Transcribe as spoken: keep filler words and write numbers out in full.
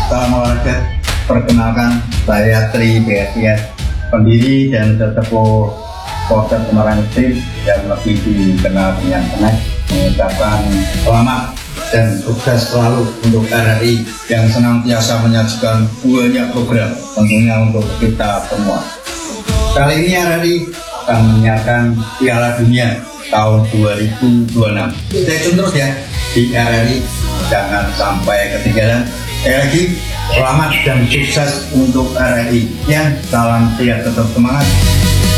Salam olahraga. Perkenalkan, saya Tri B S I S, pendiri dan sesepuh Polsek Semarang Ekstrim yang lebih dikenal dengan Kenek, mengucapkan selamat dan sukses selalu untuk R R I yang senantiasa menyajikan banyak program tentunya untuk kita semua. Kali ini R R I akan menyiarkan Piala Dunia tahun dua ribu dua puluh enam. Stay tune terus ya di R R I, jangan sampai ketinggalan. Sekali lagi, selamat dan sukses untuk R R I. Ya, salam sehat, tetap semangat.